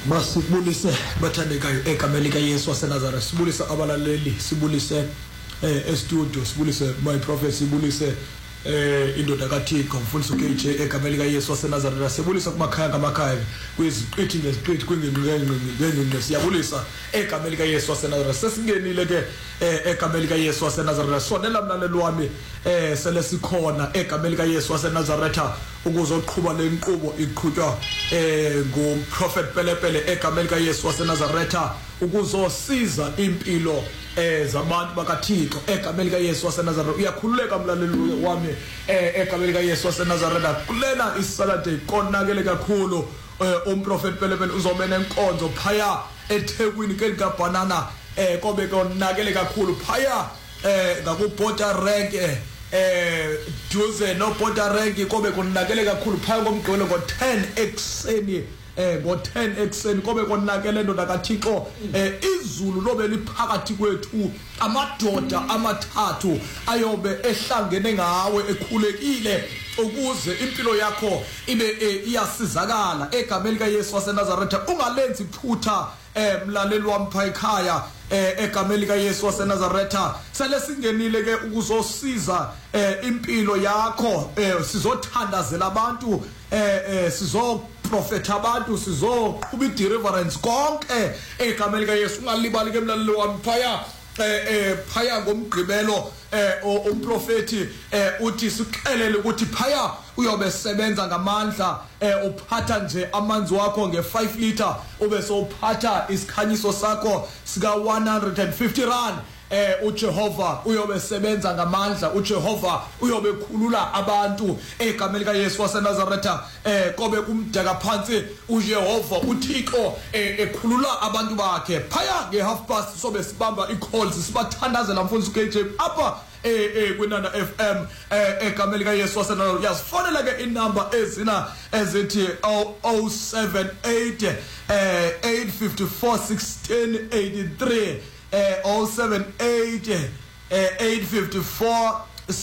Masibulise bathandekayo egameni lika Yesu waseNazaretha. Sibulise abalaleli, sibulise e-studio, sibulise my prophet, sibulise indoda kaThixo mfundisi uKJ egameni lika Yesu waseNazaretha. Sibulisa kumakhaya ngamakhaya, kwiziqithi ngeziqithi, kwingingqi siyabulisa egameni lika Yesu waseNazaretha. Sesingenile ke egameni lika Yesu waseNazaretha. Sonela mlaleli wami sele sikhona egameni lika Yesu waseNazaretha ukuzoqhubha le nkqubo iqhutshwa ngumprofet Pelepele egameni lika Yesu waseNazaretha ukuzosiza impilo zabantu bakaThixo egameni lika Yesu waseNazaretha. Uyakhululeka mlaleli wami egameni lika Yesu waseNazaretha. Kulena iSaturday konakele kakhulu umprofet Pelepele uzobe nenkonzo phaya eThekwini kelika Banana kobe konakele kakhulu phaya ngakuBorder Rank duze no Border Rank kobe konakele kakhulu phaya ngomgqibelo ngo-10 ekseni ngo-10 ekseni kobe konakele ndoda kaThixo. Izulu lobe liphakathi kwethu, amadoda amathathu ayobe ehlangene ngawe ekhulekile ukuze impilo yakho ibe iyasizakala egameni lika Yesu waseNazaretha. Ungalenzi iphutha mlaleli wami phaya ekhaya egameni lika Yesu waseNazaretha. Sele singenile ke ukuzosiza impilo yakho, sizothandazela abantu, sizoprofetha abantu, sizoqhuba i-deliverance konke egameni lika Yesu. Ungalibali ke mlaleli wami phaya phaya ngomgqibelo umprofeti uthi siqhelele ukuthi phaya uyobe sebenza ngamandla, uphatha nje amanzi wakho nge5 liter, ube sowuphatha isikhanyiso sakho sika 150 rand. uJehova uyobe sebenza ngamandla, uJehova uyobe khulula abantu egameni lika Yesu waseNazaretha. Kobe kumdaka phansi uJehova uThixo ekhulula abantu bakhe phaya nge-half-past. Sobe sibamba i-calls sibathandazela mfundisi uKJ apha kwinana FM egameni lika Yesu waseNazaretha. Yasifonela ke inamba ezina ezithi 078 854 1683 078 854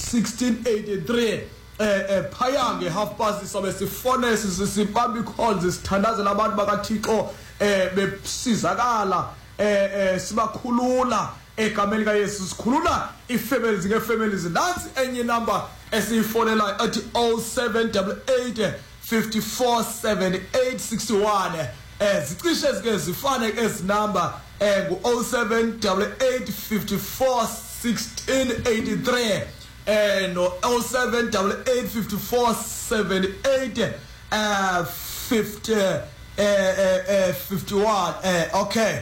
1683. Phaya nge-half-past sobe sifone sibamba i-calls sithandazela abantu bakaThixo besizakala, sibakhulula egameni lika Yesu, sikhulula i-families nge-families. Nansi enye number esiyifonela ethi 0788 54 7861. Zicishe zike zifane ezi number ngu-0788 54 1683 no 0788 54 78 51. Okay.